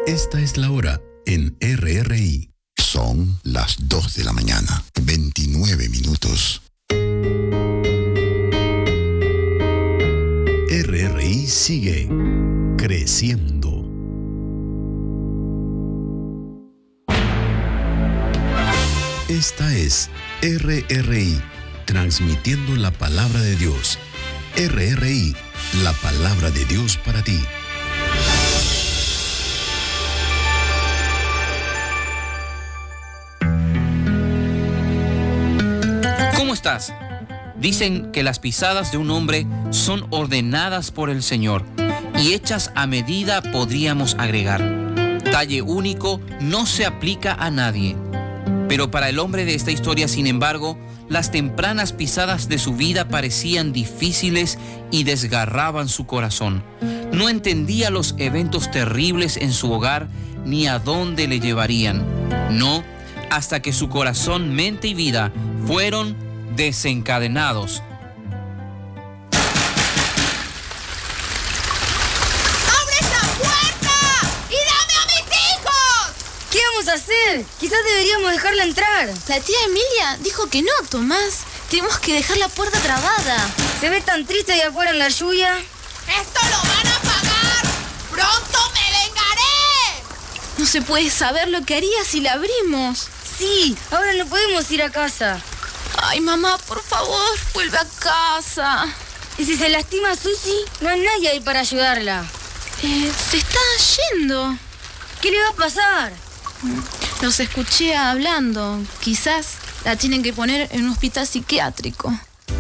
Esta es la hora en RRI. Son las 2 de la mañana, 29 minutos. RRI sigue creciendo. Esta es RRI, transmitiendo la palabra de Dios. RRI, la palabra de Dios para ti. ¿Cómo estás? Dicen que las pisadas de un hombre son ordenadas por el Señor y hechas a medida, podríamos agregar. Talle único no se aplica a nadie. Pero para el hombre de esta historia, sin embargo, las tempranas pisadas de su vida parecían difíciles y desgarraban su corazón. No entendía los eventos terribles en su hogar ni a dónde le llevarían. No, hasta que su corazón, mente y vida fueron desencadenados. ¡Abre esa puerta! ¡Y dame a mis hijos! ¿Qué vamos a hacer? Quizás deberíamos dejarla entrar. La tía Emilia dijo que no, Tomás. Tenemos que dejar la puerta trabada. Se ve tan triste ahí afuera en la lluvia. ¡Esto lo van a pagar! ¡Pronto me vengaré! No se puede saber lo que haría si la abrimos. Sí, ahora no podemos ir a casa. Ay, mamá, por favor, vuelve a casa. ¿Y si se lastima Susi? No hay nadie ahí para ayudarla. Se está yendo. ¿Qué le va a pasar? Los escuché hablando. Quizás la tienen que poner en un hospital psiquiátrico.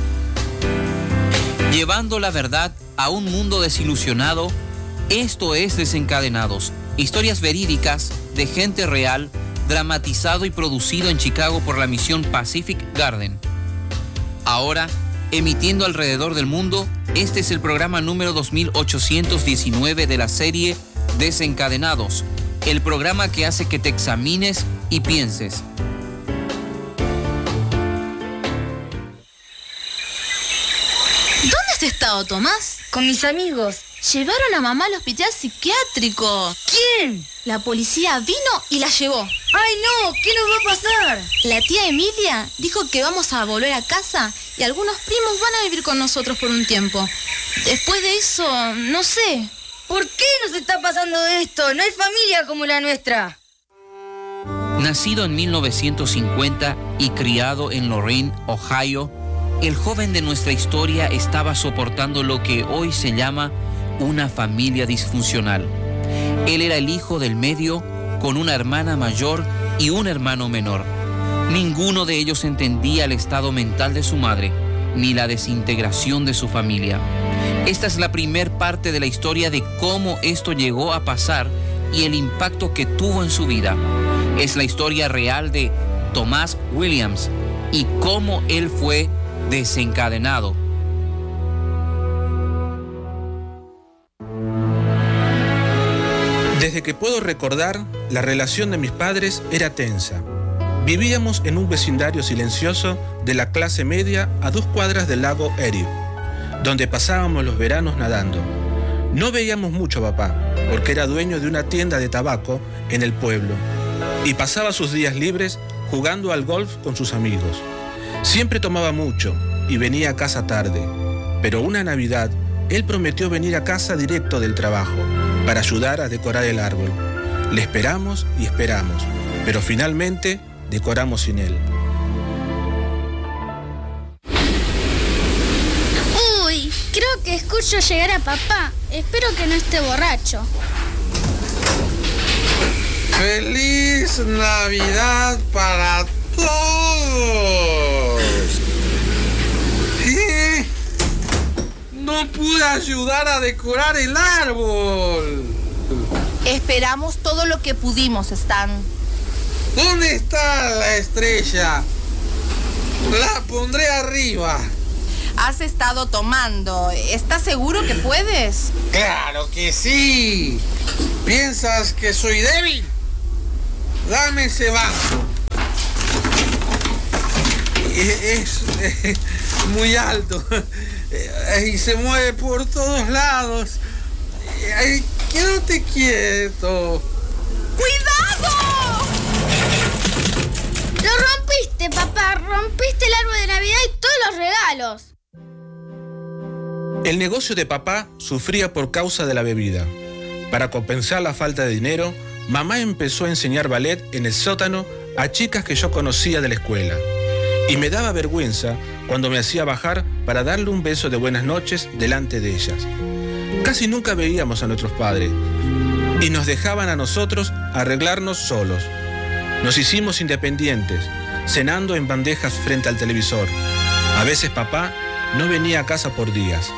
Llevando la verdad a un mundo desilusionado, esto es Desencadenados. Historias verídicas de gente real, dramatizado y producido en Chicago por la misión Pacific Garden. Ahora, emitiendo alrededor del mundo, este es el programa número 2819 de la serie Desencadenados, el programa que hace que te examines y pienses. ¿Dónde has estado, Tomás? Con mis amigos. Llevaron a mamá al hospital psiquiátrico. ¿Quién? La policía vino y la llevó. ¡Ay, no! ¿Qué nos va a pasar? La tía Emilia dijo que vamos a volver a casa y algunos primos van a vivir con nosotros por un tiempo. Después de eso, no sé. ¿Por qué nos está pasando esto? No hay familia como la nuestra. Nacido en 1950 y criado en Lorain, Ohio, el joven de nuestra historia estaba soportando lo que hoy se llama una familia disfuncional. Él era el hijo del medio, con una hermana mayor y un hermano menor. Ninguno de ellos entendía el estado mental de su madre, ni la desintegración de su familia. Esta es la primer parte de la historia de cómo esto llegó a pasar y el impacto que tuvo en su vida. Es la historia real de Tomás Williams y cómo él fue desencadenado. Desde que puedo recordar, la relación de mis padres era tensa. Vivíamos en un vecindario silencioso de la clase media a 2 cuadras del lago Erie, donde pasábamos los veranos nadando. No veíamos mucho a papá, porque era dueño de una tienda de tabaco en el pueblo, y pasaba sus días libres jugando al golf con sus amigos. Siempre tomaba mucho y venía a casa tarde, pero una Navidad él prometió venir a casa directo del trabajo para ayudar a decorar el árbol. Le esperamos y esperamos, pero finalmente decoramos sin él. Uy, creo que escucho llegar a papá. Espero que no esté borracho. ¡Feliz Navidad para todos! No pude ayudar a decorar el árbol. Esperamos todo lo que pudimos, Stan. ¿Dónde está la estrella? La pondré arriba. Has estado tomando. ¿Estás seguro que puedes? ¡Claro que sí! ¿Piensas que soy débil? Dame ese banco. Es muy alto y se mueve por todos lados. Quédate quieto. ¡Cuidado! Lo rompiste, papá. Rompiste el árbol de Navidad y todos los regalos. El negocio de papá sufría por causa de la bebida. Para compensar la falta de dinero, mamá empezó a enseñar ballet en el sótano a chicas que yo conocía de la escuela. Y me daba vergüenza cuando me hacía bajar para darle un beso de buenas noches delante de ellas. Casi nunca veíamos a nuestros padres y nos dejaban a nosotros arreglarnos solos. Nos hicimos independientes, cenando en bandejas frente al televisor. A veces papá no venía a casa por días.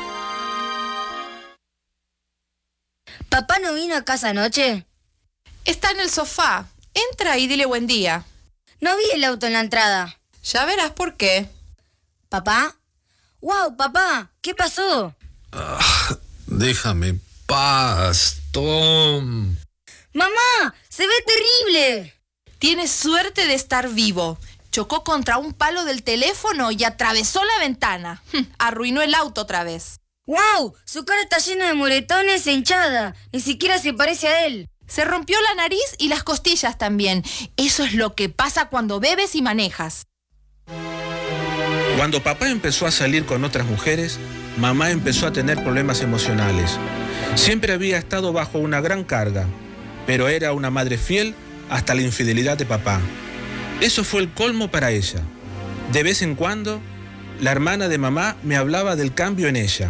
¿Papá no vino a casa anoche? Está en el sofá. Entra y dile buen día. No vi el auto en la entrada. Ya verás por qué. ¿Papá? ¡Wow, papá! ¿Qué pasó? Déjame paz, Tom. ¡Mamá! ¡Se ve terrible! Tienes suerte de estar vivo. Chocó contra un palo del teléfono y atravesó la ventana. Arruinó el auto otra vez. ¡Wow! Su cara está llena de moretones e hinchada. Ni siquiera se parece a él. Se rompió la nariz y las costillas también. Eso es lo que pasa cuando bebes y manejas. Cuando papá empezó a salir con otras mujeres, mamá empezó a tener problemas emocionales. Siempre había estado bajo una gran carga, pero era una madre fiel hasta la infidelidad de papá. Eso fue el colmo para ella. De vez en cuando, la hermana de mamá me hablaba del cambio en ella.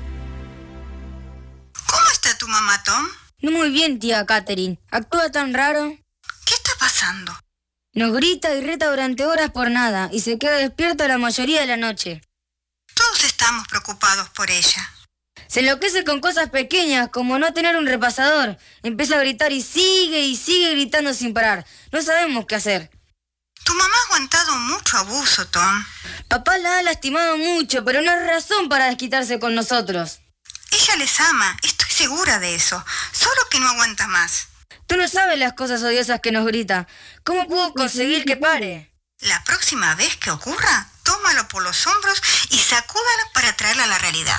¿Cómo está tu mamá, Tom? No muy bien, tía Catherine. Actúa tan raro. ¿Qué está pasando? Nos grita y reta durante horas por nada y se queda despierto la mayoría de la noche. Todos estamos preocupados por ella. Se enloquece con cosas pequeñas, como no tener un repasador. Empieza a gritar y sigue gritando sin parar. No sabemos qué hacer. Tu mamá ha aguantado mucho abuso, Tom. Papá la ha lastimado mucho, pero no es razón para desquitarse con nosotros. Ella les ama, estoy segura de eso. Solo que no aguanta más. Tú no sabes las cosas odiosas que nos grita. ¿Cómo puedo conseguir que pare? La próxima vez que ocurra, tómalo por los hombros y sacúdala para traerla a la realidad.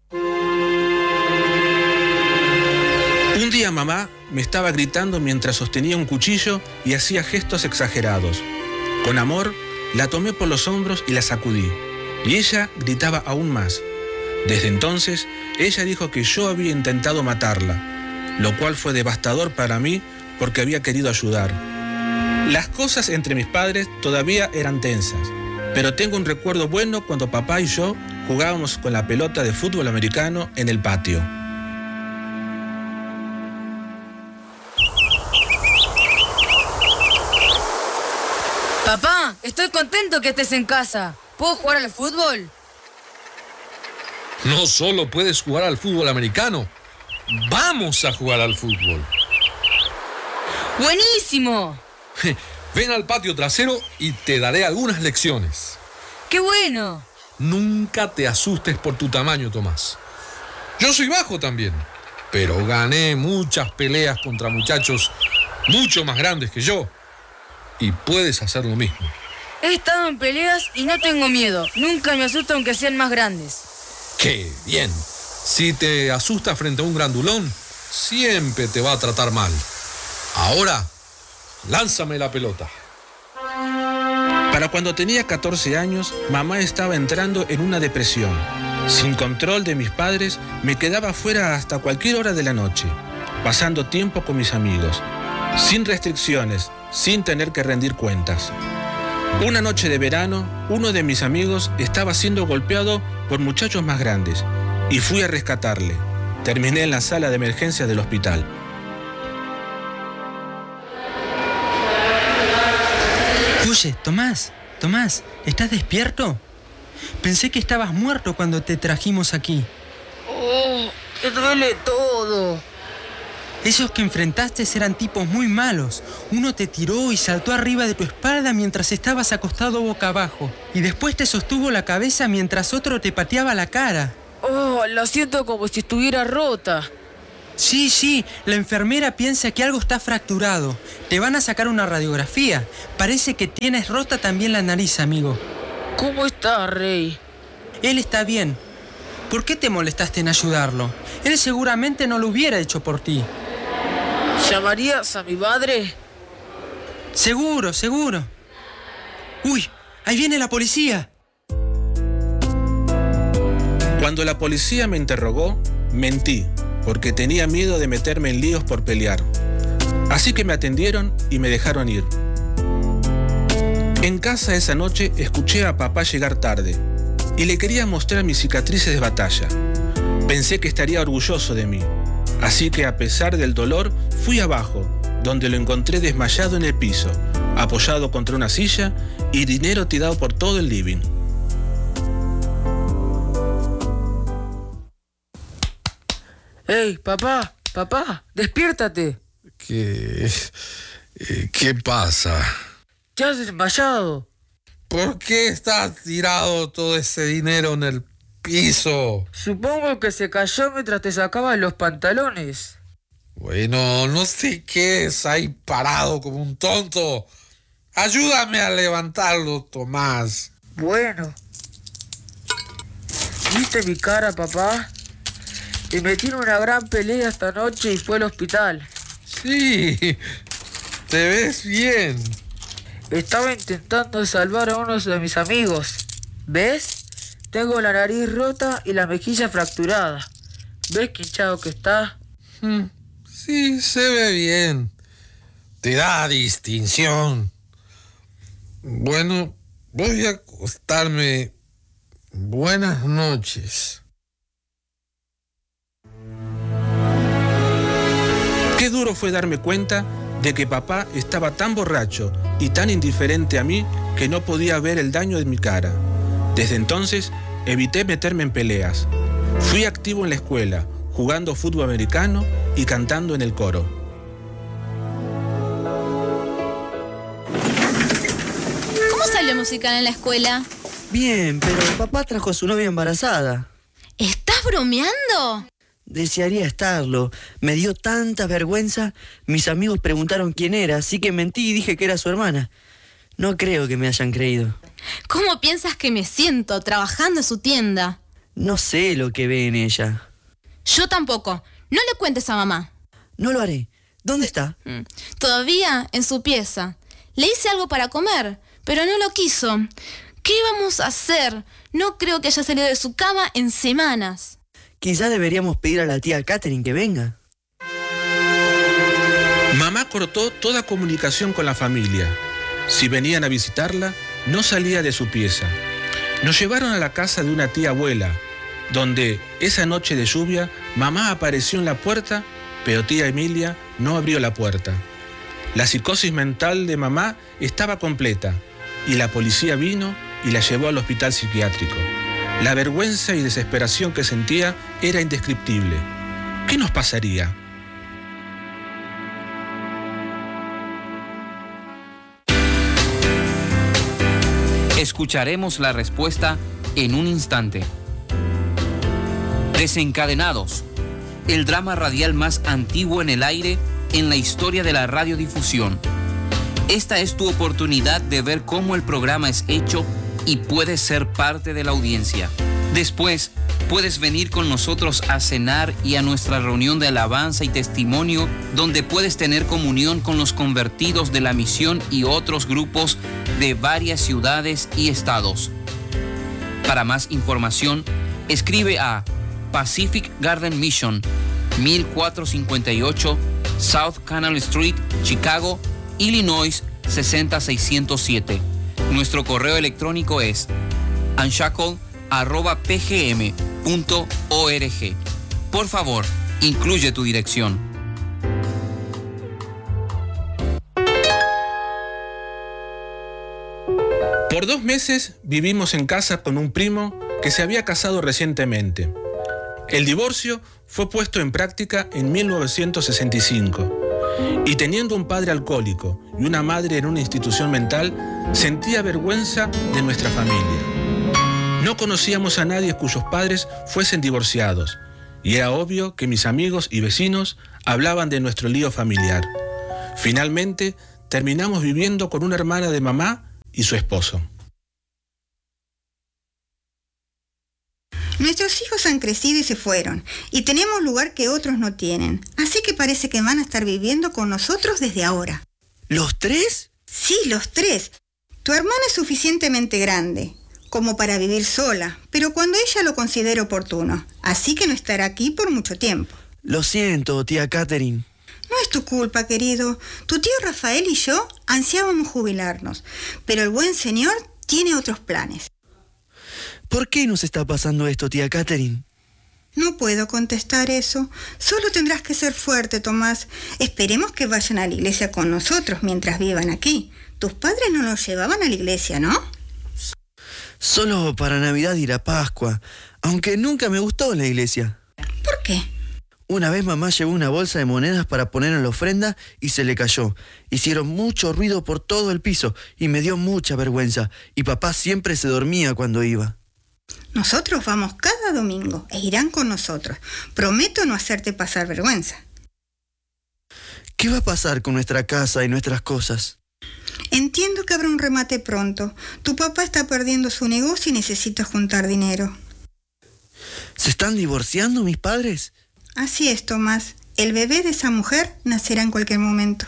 Un día mamá me estaba gritando mientras sostenía un cuchillo y hacía gestos exagerados. Con amor, la tomé por los hombros y la sacudí. Y ella gritaba aún más. Desde entonces, ella dijo que yo había intentado matarla, lo cual fue devastador para mí porque había querido ayudar. Las cosas entre mis padres todavía eran tensas, pero tengo un recuerdo bueno cuando papá y yo jugábamos con la pelota de fútbol americano en el patio. Papá, estoy contento que estés en casa. ¿Puedo jugar al fútbol? No solo puedes jugar al fútbol americano, vamos a jugar al fútbol. ¡Buenísimo! Ven al patio trasero y te daré algunas lecciones. ¡Qué bueno! Nunca te asustes por tu tamaño, Tomás. Yo soy bajo también, pero gané muchas peleas contra muchachos mucho más grandes que yo. Y puedes hacer lo mismo. He estado en peleas y no tengo miedo. Nunca me asusto aunque sean más grandes. ¡Qué bien! Si te asustas frente a un grandulón, siempre te va a tratar mal. Ahora, lánzame la pelota. Para cuando tenía 14 años, mamá estaba entrando en una depresión. Sin control de mis padres, me quedaba fuera hasta cualquier hora de la noche, pasando tiempo con mis amigos, sin restricciones, sin tener que rendir cuentas. Una noche de verano, uno de mis amigos estaba siendo golpeado por muchachos más grandes y fui a rescatarle. Terminé en la sala de emergencia del hospital. Oye, Tomás, ¿estás despierto? Pensé que estabas muerto cuando te trajimos aquí. ¡Oh, me duele todo! Esos que enfrentaste eran tipos muy malos. Uno te tiró y saltó arriba de tu espalda mientras estabas acostado boca abajo. Y después te sostuvo la cabeza mientras otro te pateaba la cara. ¡Oh, la siento como si estuviera rota! Sí, la enfermera piensa que algo está fracturado. Te van a sacar una radiografía. Parece que tienes rota también la nariz, amigo. ¿Cómo está, Rey? Él está bien. ¿Por qué te molestaste en ayudarlo? Él seguramente no lo hubiera hecho por ti. ¿Llamarías a mi madre? Seguro, seguro. ¡Uy! ¡Ahí viene la policía! Cuando la policía me interrogó, mentí, porque tenía miedo de meterme en líos por pelear. Así que me atendieron y me dejaron ir. En casa esa noche escuché a papá llegar tarde y le quería mostrar mis cicatrices de batalla. Pensé que estaría orgulloso de mí, así que a pesar del dolor fui abajo, donde lo encontré desmayado en el piso, apoyado contra una silla y dinero tirado por todo el living. ¡Ey, papá! ¡Papá! ¡Despiértate! ¿Qué pasa? ¡Te has desmayado! ¿Por qué está tirado todo ese dinero en el piso? Supongo que se cayó mientras te sacaban los pantalones. Bueno, no sé qué es ahí parado como un tonto. Ayúdame a levantarlo, Tomás. Bueno. ¿Viste mi cara, papá? Me metí en una gran pelea esta noche y fue al hospital. Sí, te ves bien. Estaba intentando salvar a uno de mis amigos. ¿Ves? Tengo la nariz rota y la mejilla fracturada. ¿Ves qué hinchado que está? Sí, se ve bien. Te da distinción. Bueno, voy a acostarme. Buenas noches. Qué duro fue darme cuenta de que papá estaba tan borracho y tan indiferente a mí que no podía ver el daño de mi cara. Desde entonces evité meterme en peleas. Fui activo en la escuela, jugando fútbol americano y cantando en el coro. ¿Cómo salió musical en la escuela? Bien, pero papá trajo a su novia embarazada. ¿Estás bromeando? Desearía estarlo. Me dio tanta vergüenza. Mis amigos preguntaron quién era, así que mentí y dije que era su hermana. No creo que me hayan creído. ¿Cómo piensas que me siento trabajando en su tienda? No sé lo que ve en ella. Yo tampoco. No le cuentes a mamá. No lo haré. ¿Dónde está? Todavía en su pieza. Le hice algo para comer, pero no lo quiso. ¿Qué íbamos a hacer? No creo que haya salido de su cama en semanas. Quizás deberíamos pedir a la tía Catherine que venga. Mamá cortó toda comunicación con la familia. Si venían a visitarla, no salía de su pieza. Nos llevaron a la casa de una tía abuela, donde esa noche de lluvia, mamá apareció en la puerta, pero tía Emilia no abrió la puerta. La psicosis mental de mamá estaba completa, y la policía vino y la llevó al hospital psiquiátrico. La vergüenza y desesperación que sentía era indescriptible. ¿Qué nos pasaría? Escucharemos la respuesta en un instante. Desencadenados, el drama radial más antiguo en el aire en la historia de la radiodifusión. Esta es tu oportunidad de ver cómo el programa es hecho y puedes ser parte de la audiencia. Después, puedes venir con nosotros a cenar y a nuestra reunión de alabanza y testimonio, donde puedes tener comunión con los convertidos de la misión y otros grupos de varias ciudades y estados. Para más información, escribe a Pacific Garden Mission, 1458 South Canal Street, Chicago, Illinois 60607. Nuestro correo electrónico es unshackle@pgm.org. Por favor, incluye tu dirección. Por 2 meses vivimos en casa con un primo que se había casado recientemente. El divorcio fue puesto en práctica en 1965. Y teniendo un padre alcohólico y una madre en una institución mental, sentía vergüenza de nuestra familia. No conocíamos a nadie cuyos padres fuesen divorciados, y era obvio que mis amigos y vecinos hablaban de nuestro lío familiar. Finalmente, terminamos viviendo con una hermana de mamá y su esposo. Nuestros hijos han crecido y se fueron, y tenemos lugar que otros no tienen. Así que parece que van a estar viviendo con nosotros desde ahora. ¿Los tres? Sí, los tres. Tu hermana es suficientemente grande como para vivir sola, pero cuando ella lo considere oportuno. Así que no estará aquí por mucho tiempo. Lo siento, tía Catherine. No es tu culpa, querido. Tu tío Rafael y yo ansiábamos jubilarnos, pero el buen señor tiene otros planes. ¿Por qué nos está pasando esto, tía Catherine? No puedo contestar eso. Solo tendrás que ser fuerte, Tomás. Esperemos que vayan a la iglesia con nosotros mientras vivan aquí. Tus padres no los llevaban a la iglesia, ¿no? Solo para Navidad y la Pascua, aunque nunca me gustó la iglesia. ¿Por qué? Una vez mamá llevó una bolsa de monedas para poner en la ofrenda y se le cayó. Hicieron mucho ruido por todo el piso y me dio mucha vergüenza. Y papá siempre se dormía cuando iba. Nosotros vamos cada domingo e irán con nosotros. Prometo no hacerte pasar vergüenza. ¿Qué va a pasar con nuestra casa y nuestras cosas? Entiendo que habrá un remate pronto. Tu papá está perdiendo su negocio y necesita juntar dinero. ¿Se están divorciando mis padres? Así es, Tomás. El bebé de esa mujer nacerá en cualquier momento.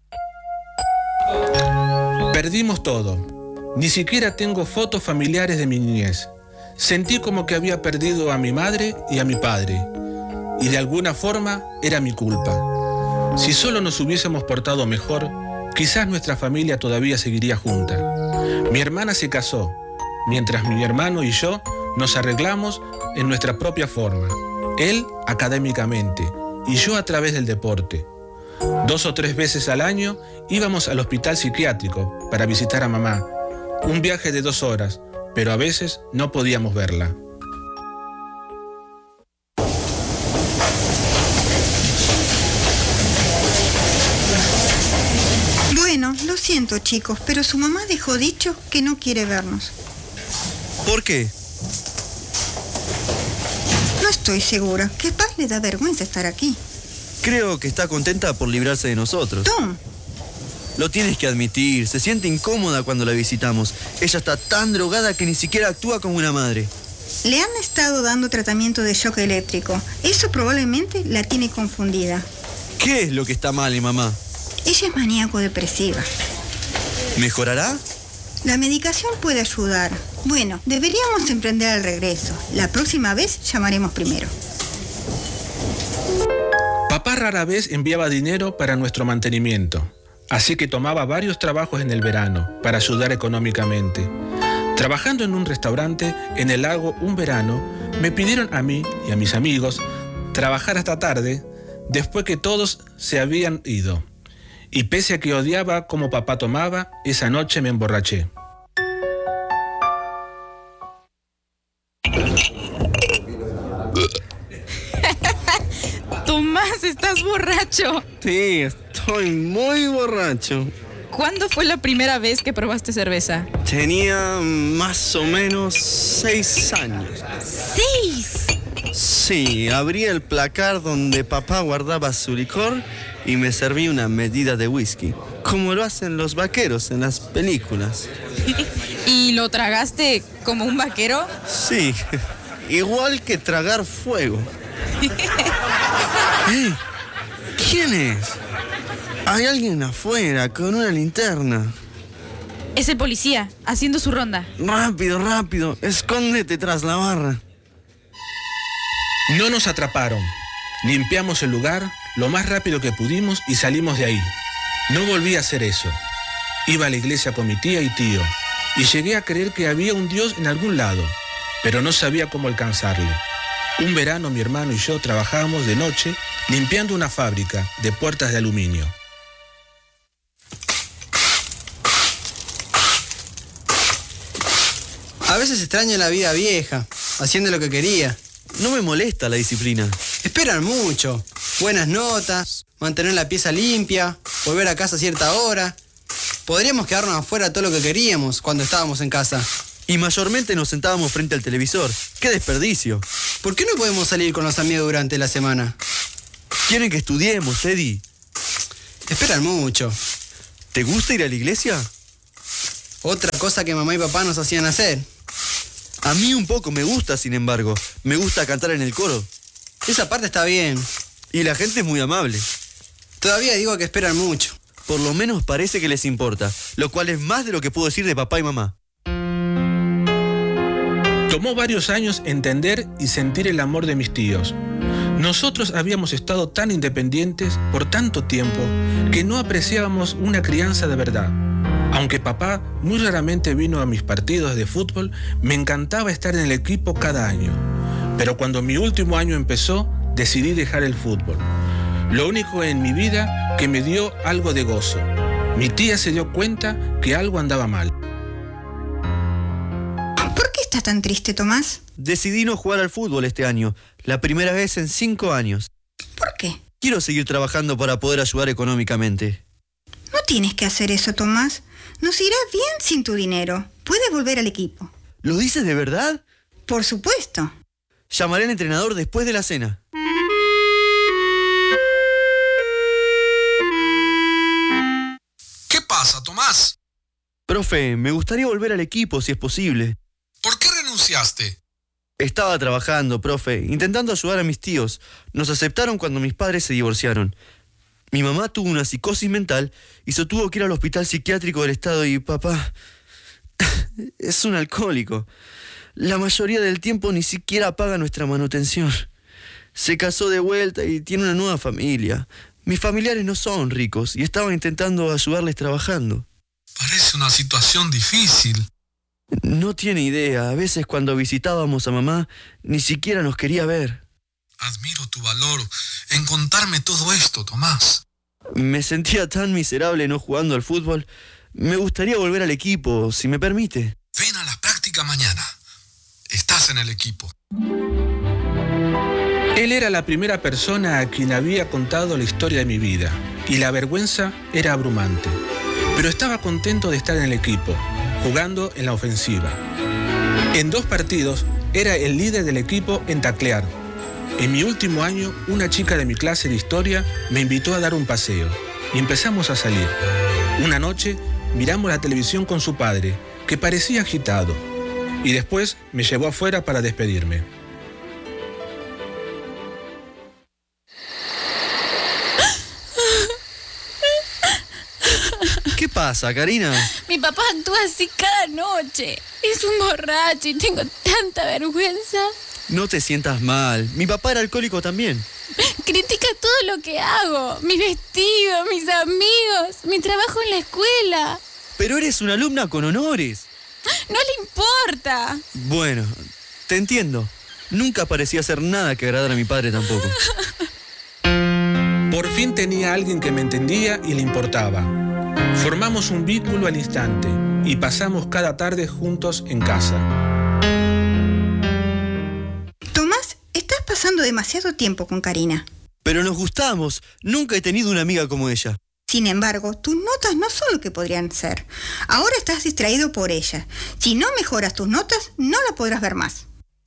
Perdimos todo. Ni siquiera tengo fotos familiares de mi niñez. Sentí como que había perdido a mi madre y a mi padre. Y de alguna forma era mi culpa. Si solo nos hubiésemos portado mejor, quizás nuestra familia todavía seguiría junta. Mi hermana se casó, mientras mi hermano y yo nos arreglamos en nuestra propia forma. Él académicamente y yo a través del deporte. 2 o 3 veces al año íbamos al hospital psiquiátrico para visitar a mamá. Un viaje de 2 horas, pero a veces no podíamos verla. Bueno, lo siento, chicos, pero su mamá dejó dicho que no quiere vernos. ¿Por qué? No estoy segura. Capaz le da vergüenza estar aquí. Creo que está contenta por librarse de nosotros. Tom. Lo tienes que admitir, se siente incómoda cuando la visitamos. Ella está tan drogada que ni siquiera actúa como una madre. Le han estado dando tratamiento de shock eléctrico. Eso probablemente la tiene confundida. ¿Qué es lo que está mal, mamá? Ella es maníaco-depresiva. ¿Mejorará? La medicación puede ayudar. Bueno, deberíamos emprender el regreso. La próxima vez llamaremos primero. Papá rara vez enviaba dinero para nuestro mantenimiento, así que tomaba varios trabajos en el verano para ayudar económicamente. Trabajando en un restaurante en el lago un verano, me pidieron a mí y a mis amigos trabajar hasta tarde después que todos se habían ido. Y pese a que odiaba cómo papá tomaba, esa noche me emborraché. Tomás, ¿estás borracho? Sí, estoy muy borracho. ¿Cuándo fue la primera vez que probaste cerveza? Tenía más o menos 6 años. ¿6? Sí, abrí el placar donde papá guardaba su licor y me serví una medida de whisky, como lo hacen los vaqueros en las películas. ¿Y lo tragaste como un vaquero? Sí, igual que tragar fuego. ¿Quién es? Hay alguien afuera con una linterna. Es el policía, haciendo su ronda. Rápido, rápido, escóndete tras la barra. No nos atraparon. Limpiamos el lugar lo más rápido que pudimos y salimos de ahí. No volví a hacer eso. Iba a la iglesia con mi tía y tío y llegué a creer que había un Dios en algún lado, pero no sabía cómo alcanzarle. Un verano mi hermano y yo trabajábamos de noche limpiando una fábrica de puertas de aluminio. A veces extraño la vida vieja, haciendo lo que quería. No me molesta la disciplina. Esperan mucho. Buenas notas, mantener la pieza limpia, volver a casa a cierta hora. Podríamos quedarnos afuera todo lo que queríamos cuando estábamos en casa. Y mayormente nos sentábamos frente al televisor. ¡Qué desperdicio! ¿Por qué no podemos salir con los amigos durante la semana? Quieren que estudiemos, Eddie. Esperan mucho. ¿Te gusta ir a la iglesia? Otra cosa que mamá y papá nos hacían hacer. A mí un poco me gusta, sin embargo. Me gusta cantar en el coro. Esa parte está bien. Y la gente es muy amable. Todavía digo que esperan mucho. Por lo menos parece que les importa, lo cual es más de lo que puedo decir de papá y mamá. Tomó varios años entender y sentir el amor de mis tíos. Nosotros habíamos estado tan independientes por tanto tiempo que no apreciábamos una crianza de verdad. Aunque papá muy raramente vino a mis partidos de fútbol, me encantaba estar en el equipo cada año. Pero cuando mi último año empezó, decidí dejar el fútbol. Lo único en mi vida que me dio algo de gozo. Mi tía se dio cuenta que algo andaba mal. ¿Por qué estás tan triste, Tomás? Decidí no jugar al fútbol este año, la primera vez en 5 años. ¿Por qué? Quiero seguir trabajando para poder ayudar económicamente. No tienes que hacer eso, Tomás. Nos irá bien sin tu dinero. Puedes volver al equipo. ¿Lo dices de verdad? Por supuesto. Llamaré al entrenador después de la cena. ¿Qué pasa, Tomás? Profe, me gustaría volver al equipo si es posible. ¿Por qué renunciaste? Estaba trabajando, profe, intentando ayudar a mis tíos. Nos aceptaron cuando mis padres se divorciaron. Mi mamá tuvo una psicosis mental y se tuvo que ir al hospital psiquiátrico del estado y papá es un alcohólico. La mayoría del tiempo ni siquiera paga nuestra manutención. Se casó de vuelta y tiene una nueva familia. Mis familiares no son ricos y estaba intentando ayudarles trabajando. Parece una situación difícil. No tiene idea. A veces cuando visitábamos a mamá, ni siquiera nos quería ver. Admiro tu valor en contarme todo esto, Tomás. Me sentía tan miserable no jugando al fútbol. Me gustaría volver al equipo, si me permite. Ven a la práctica mañana. Estás en el equipo. Él era la primera persona a quien había contado la historia de mi vida, y la vergüenza era abrumante. Pero estaba contento de estar en el equipo, jugando en la ofensiva. En 2 partidos, era el líder del equipo en taclear. En mi último año, una chica de mi clase de historia me invitó a dar un paseo, y empezamos a salir. Una noche, miramos la televisión con su padre, que parecía agitado, y después me llevó afuera para despedirme. ¿Qué pasa, Karina? Mi papá actúa así cada noche. Es un borracho y tengo tanta vergüenza. No te sientas mal. Mi papá era alcohólico también. Critica todo lo que hago. Mi vestido, mis amigos, mi trabajo en la escuela. Pero eres una alumna con honores. No le importa. Bueno, te entiendo. Nunca parecía hacer nada que agradara a mi padre tampoco. Por fin tenía a alguien que me entendía y le importaba. Formamos un vínculo al instante y pasamos cada tarde juntos en casa. Tomás, estás pasando demasiado tiempo con Karina. Pero nos gustamos. Nunca he tenido una amiga como ella. Sin embargo, tus notas no son lo que podrían ser. Ahora estás distraído por ella. Si no mejoras tus notas, no la podrás ver más.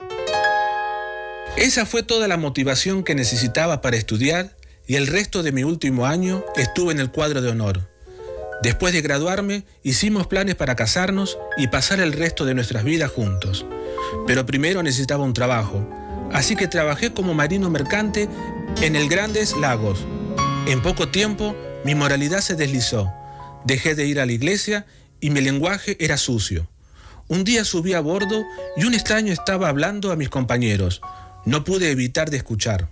Esa fue toda la motivación que necesitaba para estudiar y el resto de mi último año estuve en el cuadro de honor. Después de graduarme, hicimos planes para casarnos y pasar el resto de nuestras vidas juntos. Pero primero necesitaba un trabajo, así que trabajé como marino mercante en el Grandes Lagos. En poco tiempo, mi moralidad se deslizó. Dejé de ir a la iglesia y mi lenguaje era sucio. Un día subí a bordo y un extraño estaba hablando a mis compañeros. No pude evitar de escuchar.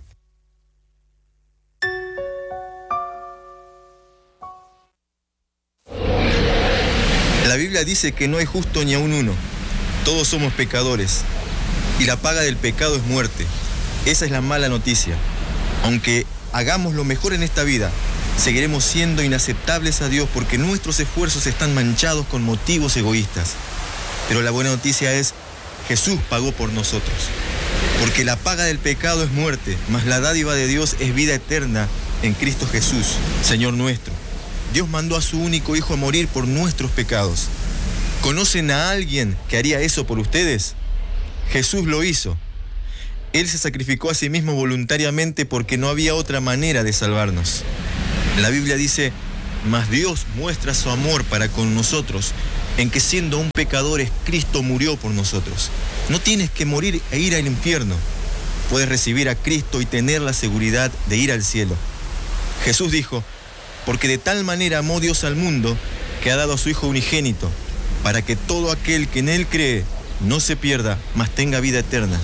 La Biblia dice que no hay justo ni aun uno. Todos somos pecadores. Y la paga del pecado es muerte. Esa es la mala noticia. Aunque hagamos lo mejor en esta vida, seguiremos siendo inaceptables a Dios porque nuestros esfuerzos están manchados con motivos egoístas. Pero la buena noticia es, Jesús pagó por nosotros. Porque la paga del pecado es muerte, mas la dádiva de Dios es vida eterna en Cristo Jesús, Señor nuestro. Dios mandó a su único Hijo a morir por nuestros pecados. ¿Conocen a alguien que haría eso por ustedes? Jesús lo hizo. Él se sacrificó a sí mismo voluntariamente porque no había otra manera de salvarnos. La Biblia dice, mas Dios muestra su amor para con nosotros, en que siendo aún pecadores, Cristo murió por nosotros. No tienes que morir e ir al infierno. Puedes recibir a Cristo y tener la seguridad de ir al cielo. Jesús dijo, porque de tal manera amó Dios al mundo que ha dado a su Hijo unigénito, para que todo aquel que en Él cree no se pierda, mas tenga vida eterna.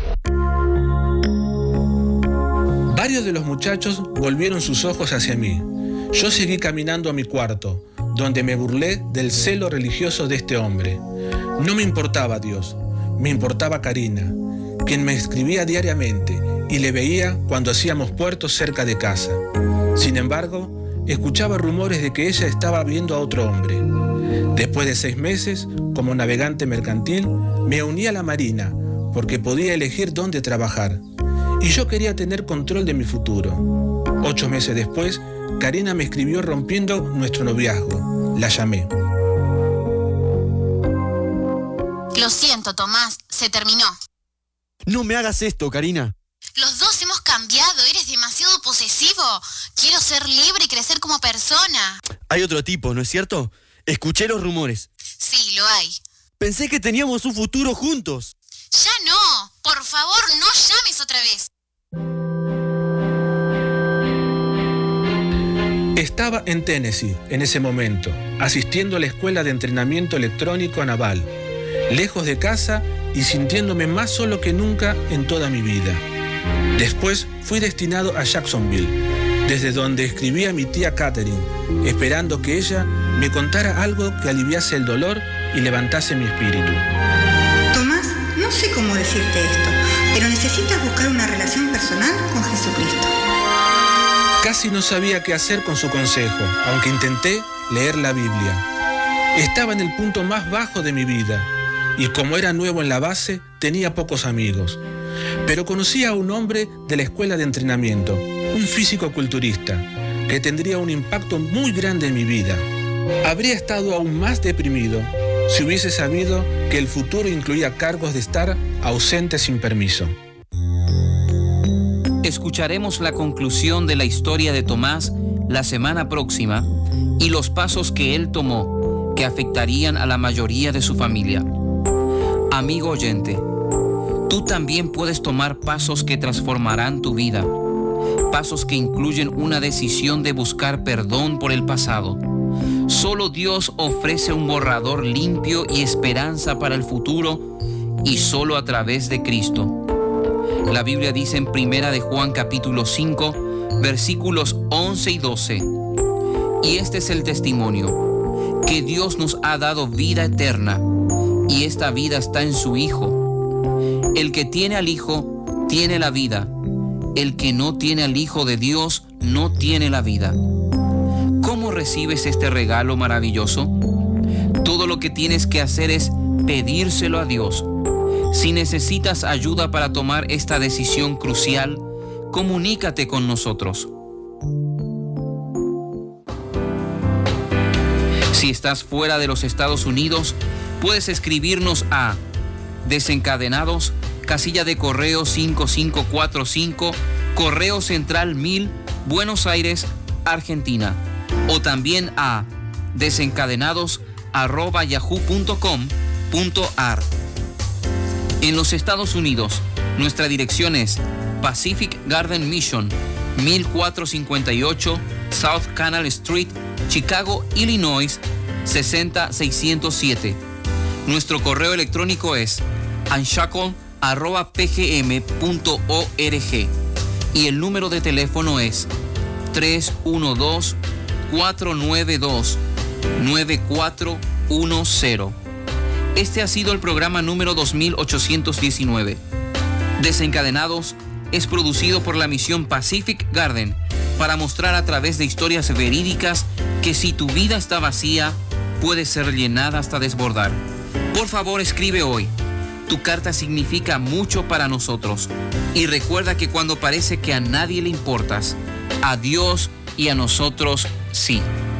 Varios de los muchachos volvieron sus ojos hacia mí. Yo seguí caminando a mi cuarto, donde me burlé del celo religioso de este hombre. No me importaba Dios, me importaba Karina, quien me escribía diariamente y le veía cuando hacíamos puertos cerca de casa. Sin embargo, escuchaba rumores de que ella estaba viendo a otro hombre. Después de 6 meses, como navegante mercantil, me uní a la marina porque podía elegir dónde trabajar. Y yo quería tener control de mi futuro. 8 meses después, Karina me escribió rompiendo nuestro noviazgo. La llamé. Lo siento, Tomás, se terminó. No me hagas esto, Karina. Los dos hemos cambiado, eres demasiado posesivo. Quiero ser libre y crecer como persona. Hay otro tipo, ¿no es cierto? Escuché los rumores. Sí, lo hay. Pensé que teníamos un futuro juntos. Ya no. Por favor, no llames otra vez. Estaba en Tennessee en ese momento, asistiendo a la escuela de entrenamiento electrónico naval, lejos de casa y sintiéndome más solo que nunca en toda mi vida. Después fui destinado a Jacksonville, desde donde escribí a mi tía Catherine, esperando que ella me contara algo que aliviase el dolor y levantase mi espíritu. Tomás, no sé cómo decirte esto, pero necesitas buscar una relación personal con Jesucristo. Casi no sabía qué hacer con su consejo, aunque intenté leer la Biblia. Estaba en el punto más bajo de mi vida, y como era nuevo en la base, tenía pocos amigos. Pero conocí a un hombre de la escuela de entrenamiento, un físico-culturista, que tendría un impacto muy grande en mi vida. Habría estado aún más deprimido si hubiese sabido que el futuro incluía cargos de estar ausente sin permiso. Escucharemos la conclusión de la historia de Tomás la semana próxima y los pasos que él tomó que afectarían a la mayoría de su familia. Amigo oyente, tú también puedes tomar pasos que transformarán tu vida, pasos que incluyen una decisión de buscar perdón por el pasado. Solo Dios ofrece un borrador limpio y esperanza para el futuro, y solo a través de Cristo. La Biblia dice en 1 de Juan capítulo 5, versículos 11 y 12, y este es el testimonio, que Dios nos ha dado vida eterna, y esta vida está en su Hijo. El que tiene al Hijo, tiene la vida. El que no tiene al Hijo de Dios, no tiene la vida. ¿Cómo recibes este regalo maravilloso? Todo lo que tienes que hacer es pedírselo a Dios. Si necesitas ayuda para tomar esta decisión crucial, comunícate con nosotros. Si estás fuera de los Estados Unidos, puedes escribirnos a Desencadenados, casilla de correo 5545, Correo Central 1000, Buenos Aires, Argentina. O también a desencadenados@yahoo.com.ar. En los Estados Unidos, nuestra dirección es Pacific Garden Mission, 1458 South Canal Street, Chicago, Illinois, 60607. Nuestro correo electrónico es unshackle@pgm.org y el número de teléfono es 312-492-9410. Este ha sido el programa número 2819. Desencadenados es producido por la misión Pacific Garden para mostrar a través de historias verídicas que si tu vida está vacía, puede ser llenada hasta desbordar. Por favor, escribe hoy. Tu carta significa mucho para nosotros. Y recuerda que cuando parece que a nadie le importas, a Dios y a nosotros sí.